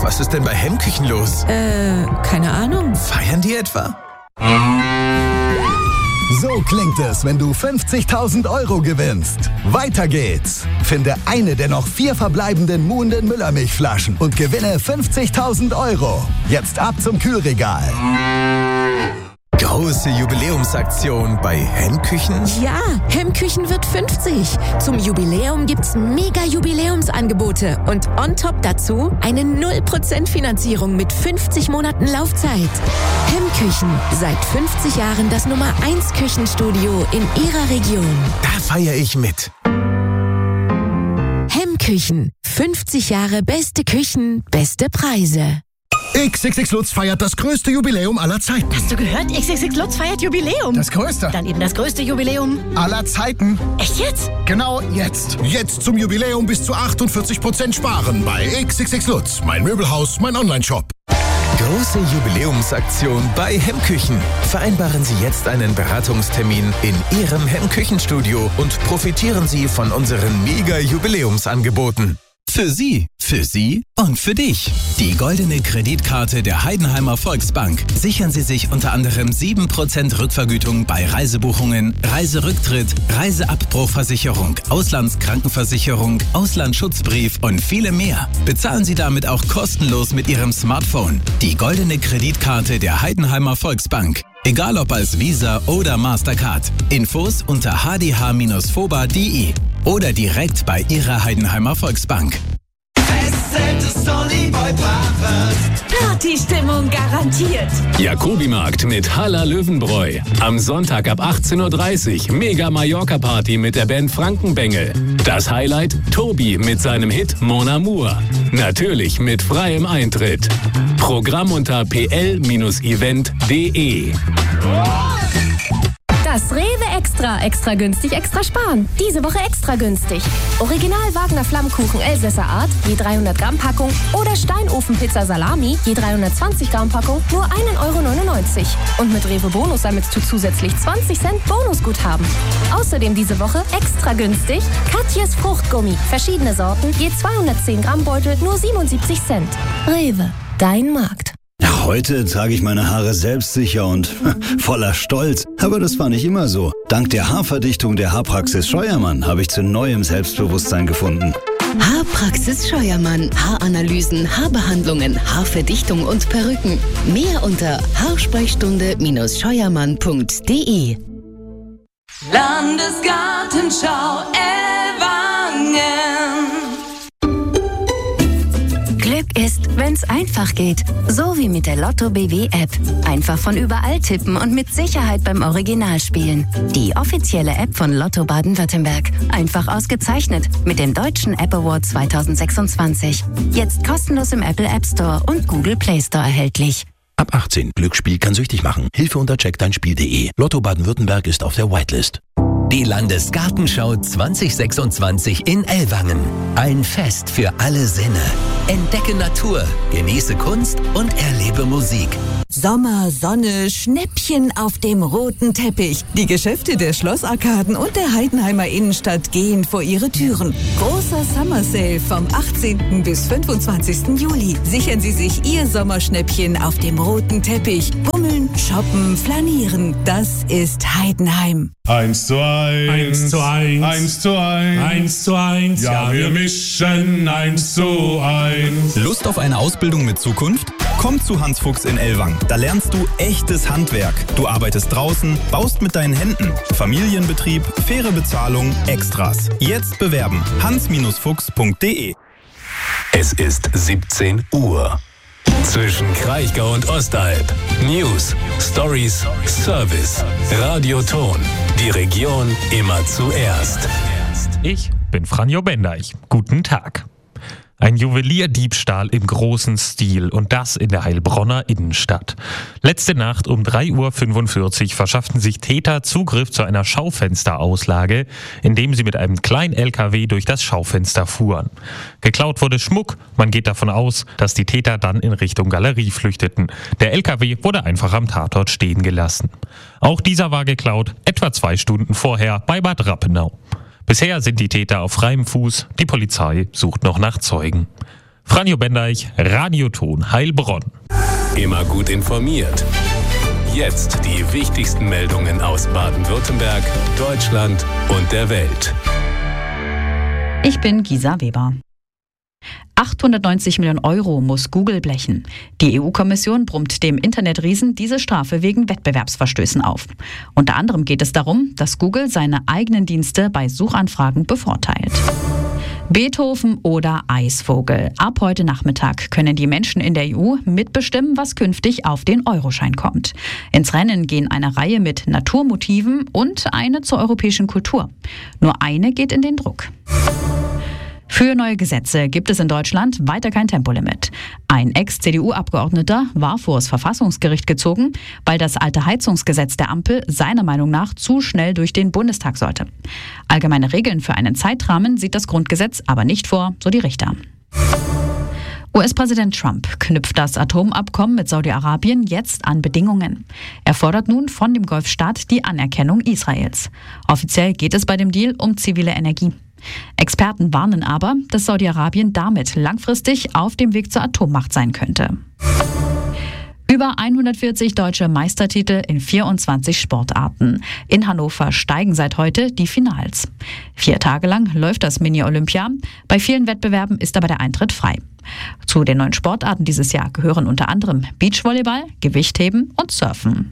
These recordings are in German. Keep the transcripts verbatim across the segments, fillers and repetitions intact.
was ist denn bei Hemmküchen los? Äh, keine Ahnung. Feiern die etwa? So klingt es, wenn du fünfzigtausend Euro gewinnst. Weiter geht's. Finde eine der noch vier verbleibenden muhenden Müllermilchflaschen und gewinne fünfzigtausend Euro. Jetzt ab zum Kühlregal. Große Jubiläumsaktion bei Hemmküchen? Ja, Hemmküchen wird fünfzig. Zum Jubiläum gibt's mega Jubiläumsangebote und on top dazu eine null Prozent Finanzierung mit fünfzig Monaten Laufzeit. Hemmküchen, seit fünfzig Jahren das Nummer eins Küchenstudio in Ihrer Region. Da feiere ich mit. Hemmküchen, fünfzig Jahre beste Küchen, beste Preise. X X X Lutz feiert das größte Jubiläum aller Zeiten. Hast du gehört? X X X Lutz feiert Jubiläum. Das größte. Dann eben das größte Jubiläum aller Zeiten. Echt jetzt? Genau jetzt. Jetzt zum Jubiläum bis zu achtundvierzig Prozent sparen bei X X X Lutz. Mein Möbelhaus, mein Online-Shop. Große Jubiläumsaktion bei Hemmküchen. Vereinbaren Sie jetzt einen Beratungstermin in Ihrem Hemmküchenstudio und profitieren Sie von unseren Mega-Jubiläumsangeboten. Für Sie, für Sie und für dich. Die goldene Kreditkarte der Heidenheimer Volksbank. Sichern Sie sich unter anderem sieben Prozent Rückvergütung bei Reisebuchungen, Reiserücktritt, Reiseabbruchversicherung, Auslandskrankenversicherung, Auslandsschutzbrief und viele mehr. Bezahlen Sie damit auch kostenlos mit Ihrem Smartphone. Die goldene Kreditkarte der Heidenheimer Volksbank. Egal ob als Visa oder Mastercard. Infos unter h d h Bindestrich foba punkt d e oder direkt bei Ihrer Heidenheimer Volksbank. Partystimmung garantiert. Jacobi-Markt mit Halla Löwenbräu. Am Sonntag ab achtzehn Uhr dreißig Mega Mallorca Party mit der Band Frankenbengel. Das Highlight Tobi mit seinem Hit Mon Amour. Natürlich mit freiem Eintritt. Programm unter p l event punkt d e. Das Rewe Extra. Extra günstig, extra sparen. Diese Woche extra günstig. Original Wagner Flammkuchen Elsässer Art, je dreihundert Gramm Packung. Oder Steinofenpizza Salami, je dreihundertzwanzig Gramm Packung, nur ein Euro neunundneunzig. Und mit Rewe Bonus sammelst du zusätzlich zwanzig Cent Bonusguthaben. Außerdem diese Woche extra günstig Katjes Fruchtgummi. Verschiedene Sorten, je zweihundertzehn Gramm Beutel, nur siebenundsiebzig Cent. Rewe, dein Markt. Heute trage ich meine Haare selbstsicher und voller Stolz. Aber das war nicht immer so. Dank der Haarverdichtung der Haarpraxis Scheuermann habe ich zu neuem Selbstbewusstsein gefunden. Haarpraxis Scheuermann. Haaranalysen, Haarbehandlungen, Haarverdichtung und Perücken. Mehr unter haarsprechstunde Scheuermann punkt d e. Landesgartenschau Ellwangen. Glück ist, wenn's einfach geht. So wie mit der Lotto B W App. Einfach von überall tippen und mit Sicherheit beim Original spielen. Die offizielle App von Lotto Baden-Württemberg. Einfach ausgezeichnet mit dem Deutschen App Award zweitausendsechsundzwanzig. Jetzt kostenlos im Apple App Store und Google Play Store erhältlich. Ab achtzehn. Glücksspiel kann süchtig machen. Hilfe unter check dein spiel punkt d e. Lotto Baden-Württemberg ist auf der Whitelist. Die Landesgartenschau zwanzig sechsundzwanzig in Ellwangen. Ein Fest für alle Sinne. Entdecke Natur, genieße Kunst und erlebe Musik. Sommer, Sonne, Schnäppchen auf dem roten Teppich. Die Geschäfte der Schlossarkaden und der Heidenheimer Innenstadt gehen vor ihre Türen. Großer Summer Sale vom achtzehnten bis fünfundzwanzigsten Juli. Sichern Sie sich Ihr Sommerschnäppchen auf dem roten Teppich. Bummeln, shoppen, flanieren. Das ist Heidenheim. Eins zu eins. Eins zu eins. Eins zu eins. Eins zu eins. Ja, wir mischen eins zu eins. Lust auf eine Ausbildung mit Zukunft? Komm zu Hans Fuchs in Ellwangen. Da lernst du echtes Handwerk. Du arbeitest draußen, baust mit deinen Händen. Familienbetrieb, faire Bezahlung, Extras. Jetzt bewerben. hans Fuchs punkt d e. Es ist siebzehn Uhr. Zwischen Kraichgau und Ostalb. News, Stories, Service, Radioton. Die Region immer zuerst. Ich bin Franjo Bendeich. Guten Tag. Ein Juwelierdiebstahl im großen Stil und das in der Heilbronner Innenstadt. Letzte Nacht um drei Uhr fünfundvierzig verschafften sich Täter Zugriff zu einer Schaufensterauslage, indem sie mit einem kleinen L K W durch das Schaufenster fuhren. Geklaut wurde Schmuck. Man geht davon aus, dass die Täter dann in Richtung Galerie flüchteten. Der L K W wurde einfach am Tatort stehen gelassen. Auch dieser war geklaut, etwa zwei Stunden vorher bei Bad Rappenau. Bisher sind die Täter auf freiem Fuß, die Polizei sucht noch nach Zeugen. Franjo Bendeich, Radioton Heilbronn. Immer gut informiert. Jetzt die wichtigsten Meldungen aus Baden-Württemberg, Deutschland und der Welt. Ich bin Gisa Weber. achthundertneunzig Millionen Euro muss Google blechen. Die E U-Kommission brummt dem Internetriesen diese Strafe wegen Wettbewerbsverstößen auf. Unter anderem geht es darum, dass Google seine eigenen Dienste bei Suchanfragen bevorteilt. Beethoven oder Eisvogel. Ab heute Nachmittag können die Menschen in der E U mitbestimmen, was künftig auf den Euroschein kommt. Ins Rennen gehen eine Reihe mit Naturmotiven und eine zur europäischen Kultur. Nur eine geht in den Druck. Für neue Gesetze gibt es in Deutschland weiter kein Tempolimit. Ein Ex-C D U-Abgeordneter war vor das Verfassungsgericht gezogen, weil das alte Heizungsgesetz der Ampel seiner Meinung nach zu schnell durch den Bundestag sollte. Allgemeine Regeln für einen Zeitrahmen sieht das Grundgesetz aber nicht vor, so die Richter. U S-Präsident Trump knüpft das Atomabkommen mit Saudi-Arabien jetzt an Bedingungen. Er fordert nun von dem Golfstaat die Anerkennung Israels. Offiziell geht es bei dem Deal um zivile Energie. Experten warnen aber, dass Saudi-Arabien damit langfristig auf dem Weg zur Atommacht sein könnte. Über hundertvierzig deutsche Meistertitel in vierundzwanzig Sportarten. In Hannover steigen seit heute die Finals. Vier Tage lang läuft das Mini-Olympia. Bei vielen Wettbewerben ist aber der Eintritt frei. Zu den neuen Sportarten dieses Jahr gehören unter anderem Beachvolleyball, Gewichtheben und Surfen.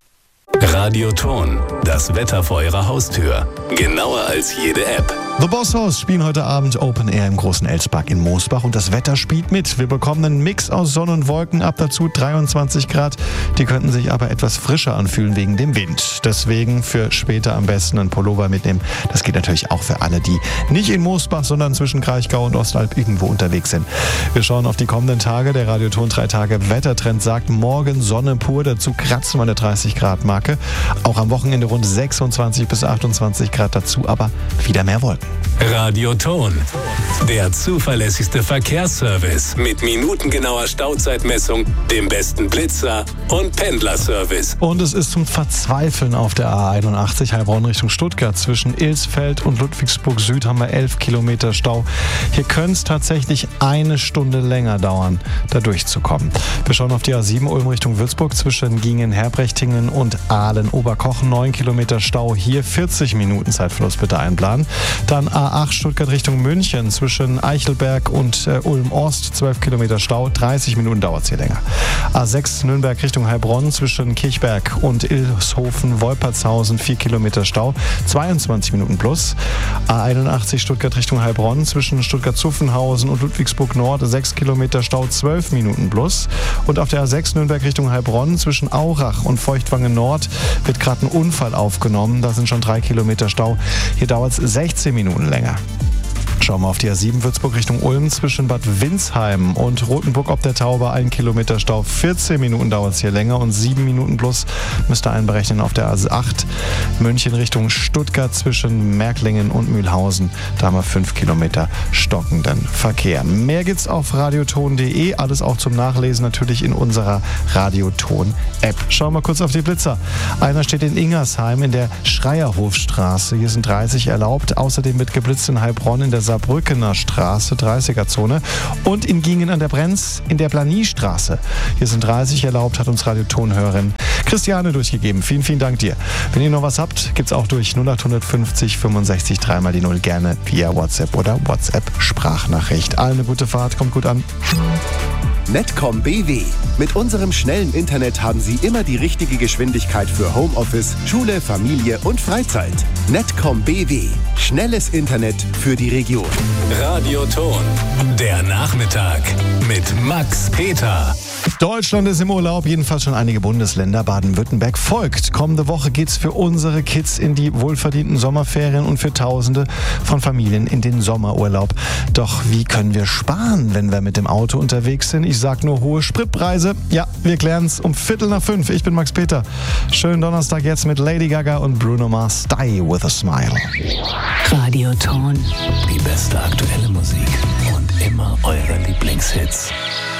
Radioton, das Wetter vor Ihrer Haustür. Genauer als jede App. The Boss House spielen heute Abend Open Air im Großen Elspark in Moosbach und das Wetter spielt mit. Wir bekommen einen Mix aus Sonne und Wolken, ab dazu dreiundzwanzig Grad. Die könnten sich aber etwas frischer anfühlen wegen dem Wind. Deswegen für später am besten einen Pullover mitnehmen. Das geht natürlich auch für alle, die nicht in Moosbach, sondern zwischen Kraichgau und Ostalb irgendwo unterwegs sind. Wir schauen auf die kommenden Tage. Der Radioton drei Tage Wettertrend sagt morgen Sonne pur, dazu kratzen wir eine dreißig Grad Marke. Auch am Wochenende rund sechsundzwanzig bis achtundzwanzig Grad, dazu aber wieder mehr Wolken. Radioton, der zuverlässigste Verkehrsservice mit minutengenauer Stauzeitmessung, dem besten Blitzer und Pendlerservice. Und es ist zum Verzweifeln auf der A einundachtzig Heilbronn Richtung Stuttgart. Zwischen Ilsfeld und Ludwigsburg Süd haben wir elf Kilometer Stau. Hier könnte es tatsächlich eine Stunde länger dauern, da durchzukommen. Wir schauen auf die A sieben Ulm Richtung Würzburg zwischen Gingen-Herbrechtingen und Aalen-Oberkochen. neun Kilometer Stau, hier vierzig Minuten Zeitverlust bitte einplanen. Dann A acht Stuttgart Richtung München zwischen Eichelberg und äh, Ulm-Ost, zwölf Kilometer Stau, dreißig Minuten dauert es hier länger. A sechs Nürnberg Richtung Heilbronn zwischen Kirchberg und Ilshofen-Wolpertshausen, vier Kilometer Stau, zweiundzwanzig Minuten plus. A einundachtzig Stuttgart Richtung Heilbronn zwischen Stuttgart-Zuffenhausen und Ludwigsburg Nord, sechs Kilometer Stau, zwölf Minuten plus. Und auf der A sechs Nürnberg Richtung Heilbronn zwischen Aurach und Feuchtwangen Nord wird gerade ein Unfall aufgenommen. Da sind schon drei Kilometer Stau. Hier dauert es sechzehn Minuten länger. Schauen wir auf die A sieben Würzburg Richtung Ulm zwischen Bad Windsheim und Rothenburg ob der Tauber, ein Kilometer Stau, vierzehn Minuten dauert es hier länger und sieben Minuten plus müsst ihr einberechnen auf der A acht München Richtung Stuttgart zwischen Märklingen und Mühlhausen. Da haben wir fünf Kilometer stockenden Verkehr. Mehr gibt's auf radioton punkt de, alles auch zum Nachlesen natürlich in unserer Radioton-App. Schauen wir kurz auf die Blitzer. Einer steht in Ingersheim in der Schreierhofstraße. Hier sind dreißig erlaubt. Außerdem wird geblitzt in Heilbronn in der Saarbrückener Straße, dreißiger-Zone. Und in Gingen an der Brenz in der Planiestraße. Hier sind dreißig erlaubt, hat uns Radioton-Hörerin Christiane durchgegeben. Vielen, vielen Dank dir. Wenn ihr noch was habt, gibt's auch durch null acht fünfzig fünfundsechzig dreimal die null gerne via WhatsApp oder WhatsApp-Sprachnachricht. Allen eine gute Fahrt, kommt gut an. Netcom B W. Mit unserem schnellen Internet haben Sie immer die richtige Geschwindigkeit für Homeoffice, Schule, Familie und Freizeit. Netcom B W. Schnelles Internet für die Region. Radioton, der Nachmittag mit Max Peter. Deutschland ist im Urlaub, jedenfalls schon einige Bundesländer. Baden-Württemberg folgt. Kommende Woche geht's für unsere Kids in die wohlverdienten Sommerferien und für Tausende von Familien in den Sommerurlaub. Doch wie können wir sparen, wenn wir mit dem Auto unterwegs sind? Ich sag nur hohe Spritpreise. Ja, wir klären's um Viertel nach fünf. Ich bin Max Peter. Schönen Donnerstag jetzt mit Lady Gaga und Bruno Mars. Stay with a smile. Radioton. Die beste aktuelle Musik und immer eure Lieblingshits.